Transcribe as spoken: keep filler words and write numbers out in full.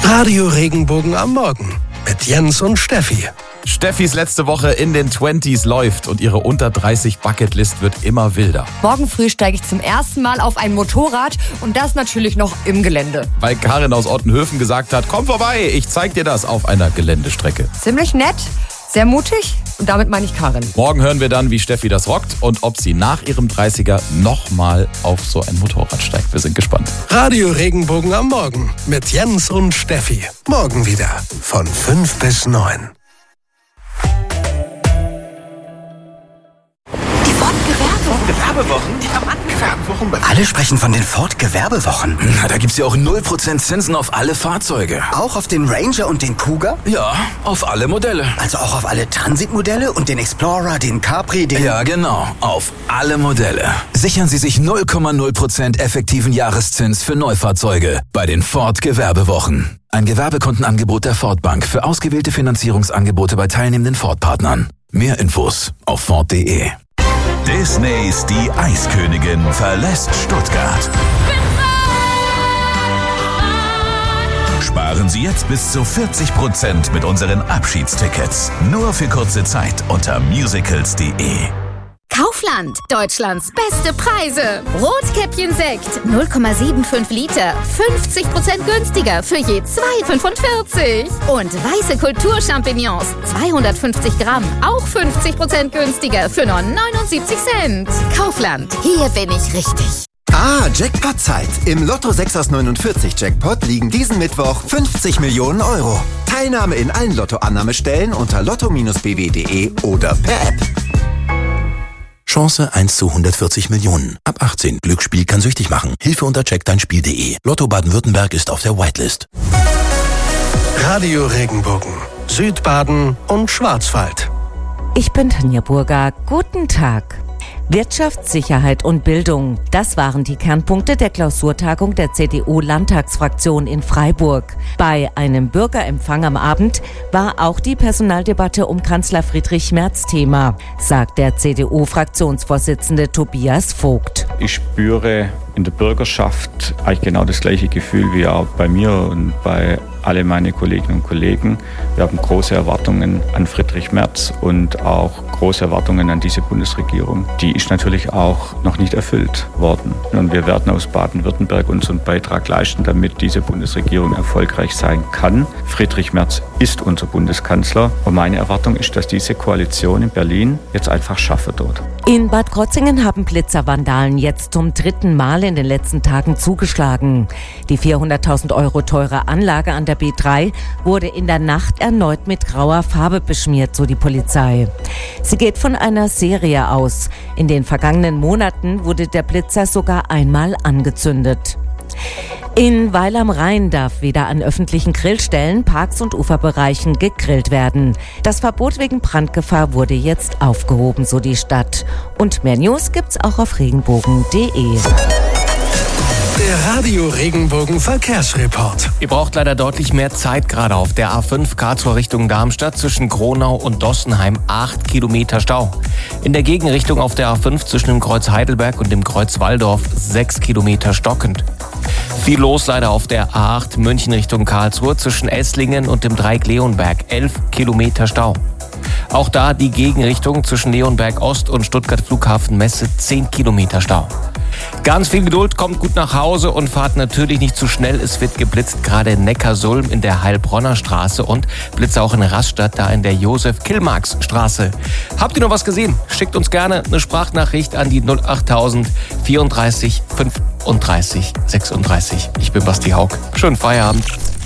Radio Regenbogen am Morgen mit Jens und Steffi. Steffis letzte Woche in den Twenties läuft und ihre unter dreißig Bucketlist wird immer wilder. Morgen früh steige ich zum ersten Mal auf ein Motorrad und das natürlich noch im Gelände. Weil Karin aus Ottenhöfen gesagt hat, komm vorbei, ich zeig dir das auf einer Geländestrecke. Ziemlich nett, sehr mutig und damit meine ich Karin. Morgen hören wir dann, wie Steffi das rockt und ob sie nach ihrem dreißiger nochmal auf so ein Motorrad steigt. Wir sind gespannt. Radio Regenbogen am Morgen mit Jens und Steffi. Morgen wieder von fünf bis neun. Gewerbewochen? Die haben angefangen. Alle sprechen von den Ford-Gewerbewochen. Na, da gibt's ja auch null Prozent Zinsen auf alle Fahrzeuge. Auch auf den Ranger und den Cougar? Ja, auf alle Modelle. Also auch auf alle Transit-Modelle und den Explorer, den Capri, den... Ja, genau. Auf alle Modelle. Sichern Sie sich null Komma null Prozent effektiven Jahreszins für Neufahrzeuge bei den Ford-Gewerbewochen. Ein Gewerbekundenangebot der Ford Bank für ausgewählte Finanzierungsangebote bei teilnehmenden Ford-Partnern. Mehr Infos auf Ford punkt de. Disneys Die Eiskönigin verlässt Stuttgart. Sparen Sie jetzt bis zu vierzig Prozent mit unseren Abschiedstickets. Nur für kurze Zeit unter musicals punkt de. Kaufland, Deutschlands beste Preise. Rotkäppchen-Sekt, null Komma fünfundsiebzig Liter, fünfzig Prozent günstiger für je zwei Komma fünfundvierzig. Und weiße Kulturchampignons, zweihundertfünfzig Gramm, auch fünfzig Prozent günstiger für nur neunundsiebzig Cent. Kaufland, hier bin ich richtig. Ah, Jackpot-Zeit. Im Lotto sechs aus neunundvierzig Jackpot liegen diesen Mittwoch fünfzig Millionen Euro. Teilnahme in allen Lottoannahmestellen unter lotto Bindestrich b w punkt de oder per App. Chance eins zu hundertvierzig Millionen. Ab achtzehn. Glücksspiel kann süchtig machen. Hilfe unter check dein Spiel punkt de. Lotto Baden-Württemberg ist auf der Whitelist. Radio Regenbogen, Südbaden und Schwarzwald. Ich bin Tanja Burger. Guten Tag. Wirtschaft, Sicherheit und Bildung. Das waren die Kernpunkte der Klausurtagung der C D U-Landtagsfraktion in Freiburg. Bei einem Bürgerempfang am Abend war auch die Personaldebatte um Kanzler Friedrich Merz Thema, sagt der C D U-Fraktionsvorsitzende Tobias Vogt. Ich spüre in der Bürgerschaft eigentlich genau das gleiche Gefühl wie auch bei mir und bei alle meine Kolleginnen und Kollegen. Wir haben große Erwartungen an Friedrich Merz und auch große Erwartungen an diese Bundesregierung. Die ist natürlich auch noch nicht erfüllt worden. Und wir werden aus Baden-Württemberg unseren Beitrag leisten, damit diese Bundesregierung erfolgreich sein kann. Friedrich Merz ist unser Bundeskanzler und meine Erwartung ist, dass diese Koalition in Berlin jetzt einfach schaffe dort. In Bad Krotzingen haben Blitzervandalen jetzt zum dritten Mal in den letzten Tagen zugeschlagen. Die vierhunderttausend Euro teure Anlage an der B drei wurde in der Nacht erneut mit grauer Farbe beschmiert, so die Polizei. Sie geht von einer Serie aus. In den vergangenen Monaten wurde der Blitzer sogar einmal angezündet. In Weil am Rhein darf wieder an öffentlichen Grillstellen, Parks und Uferbereichen gegrillt werden. Das Verbot wegen Brandgefahr wurde jetzt aufgehoben, so die Stadt. Und mehr News gibt's auch auf regenbogen punkt de. Der Radio Regenbogen Verkehrsreport. Ihr braucht leider deutlich mehr Zeit gerade auf der A fünf Karlsruhe Richtung Darmstadt zwischen Gronau und Dossenheim. acht Kilometer Stau. In der Gegenrichtung auf der A fünf zwischen dem Kreuz Heidelberg und dem Kreuz Walldorf sechs Kilometer stockend. Viel los leider auf der A acht München Richtung Karlsruhe zwischen Esslingen und dem Dreieck Leonberg. elf Kilometer Stau. Auch da die Gegenrichtung zwischen Leonberg Ost und Stuttgart Flughafen Messe. zehn Kilometer Stau. Ganz viel Geduld, kommt gut nach Hause und fahrt natürlich nicht zu schnell. Es wird geblitzt, gerade in Neckarsulm in der Heilbronner Straße und Blitze auch in Rastatt, da in der Josef-Kilmarks-Straße. Habt ihr noch was gesehen? Schickt uns gerne eine Sprachnachricht an die null achttausend vierunddreißig fünfunddreißig sechsunddreißig. Ich bin Basti Haug. Schönen Feierabend.